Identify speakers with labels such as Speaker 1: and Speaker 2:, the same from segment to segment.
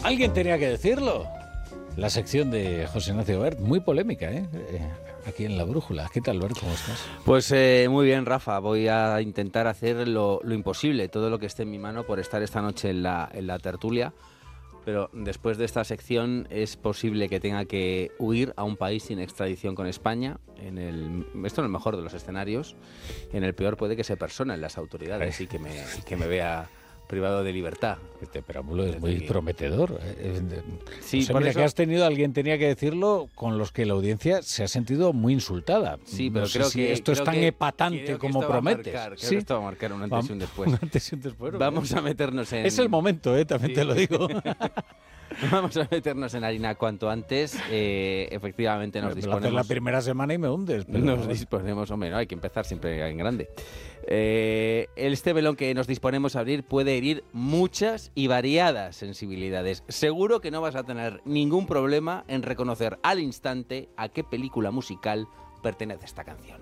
Speaker 1: Alguien tenía que decirlo. La sección de José Ignacio Bert, muy polémica, aquí en La Brújula. ¿Qué tal, Bert? ¿Cómo estás?
Speaker 2: Pues muy bien, Rafa. Voy a intentar hacer lo imposible, todo lo que esté en mi mano por estar esta noche en la tertulia. Pero después de esta sección es posible que tenga que huir a un país sin extradición con España. Esto en el mejor de los escenarios. En el peor puede que se personen las autoridades y que me vea privado de libertad.
Speaker 1: Este preámbulo es muy prometedor.
Speaker 2: Sí,
Speaker 1: o sea,
Speaker 2: por
Speaker 1: mira,
Speaker 2: eso...
Speaker 1: que has tenido, alguien tenía que decirlo, con los que la audiencia se ha sentido muy insultada.
Speaker 2: Sí,
Speaker 1: no
Speaker 2: pero
Speaker 1: sé
Speaker 2: creo
Speaker 1: si
Speaker 2: que
Speaker 1: esto es tan epatante como prometes.
Speaker 2: Creo que esto va a marcar un antes y un después.
Speaker 1: Un antes y un después.
Speaker 2: Vamos a meternos en...
Speaker 1: Es el momento, también
Speaker 2: Sí.
Speaker 1: te lo digo.
Speaker 2: Vamos a meternos en harina cuanto antes. Efectivamente nos disponemos...
Speaker 1: la primera semana y me hundes. Pero
Speaker 2: Nos disponemos, hombre, no hay que empezar siempre en grande. Este melón que nos disponemos a abrir puede herir muchas y variadas sensibilidades. Seguro que no vas a tener ningún problema en reconocer al instante a qué película musical pertenece esta canción.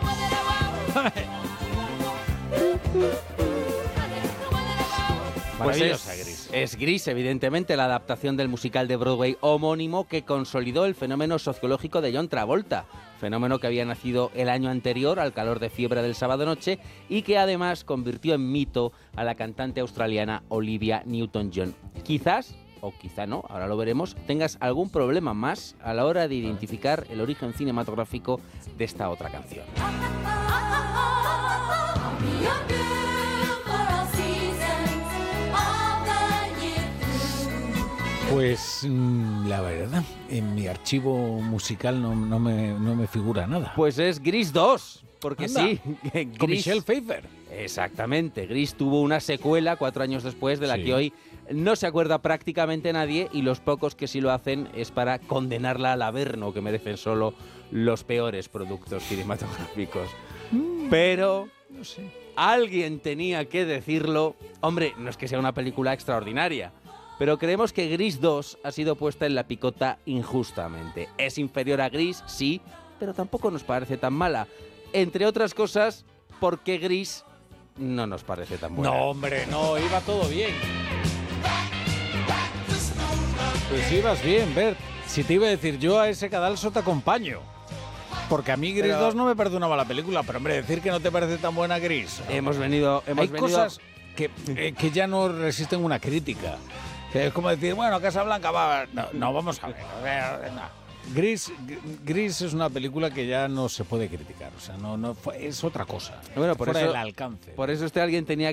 Speaker 2: Pues es Gris, evidentemente, la adaptación del musical de Broadway homónimo que consolidó el fenómeno sociológico de John Travolta, fenómeno que había nacido el año anterior al calor de fiebre del sábado noche y que además convirtió en mito a la cantante australiana Olivia Newton-John. Quizás, o quizá no, ahora lo veremos, tengas algún problema más a la hora de identificar el origen cinematográfico de esta otra canción.
Speaker 1: Pues la verdad, en mi archivo musical no me figura nada.
Speaker 2: Pues es Gris 2, porque
Speaker 1: Anda,
Speaker 2: sí.
Speaker 1: Con Michelle Pfeiffer.
Speaker 2: Exactamente, Gris tuvo una secuela 4 años después de la que hoy no se acuerda prácticamente nadie y los pocos que sí lo hacen es para condenarla al averno que merecen solo los peores productos cinematográficos. Pero
Speaker 1: No sé.
Speaker 2: alguien tenía que decirlo. Hombre, no es que sea una película extraordinaria, pero creemos que Gris 2 ha sido puesta en la picota injustamente. Es inferior a Gris, sí, pero tampoco nos parece tan mala. Entre otras cosas, porque Gris no nos parece tan buena.
Speaker 1: No, hombre, no, iba todo bien. Pues ibas bien, Bert. Si te iba a decir yo a ese cadalso te acompaño. Porque a mí Gris 2 no me perdonaba la película, pero hombre, decir que no te parece tan buena Gris.
Speaker 2: Hemos venido
Speaker 1: cosas que ya no resisten una crítica. Que es como decir, bueno, Casablanca va... No, vamos a ver. No. Gris es una película que ya no se puede criticar. O sea, es otra cosa.
Speaker 2: Bueno,
Speaker 1: fuera del alcance.
Speaker 2: Por eso alguien tenía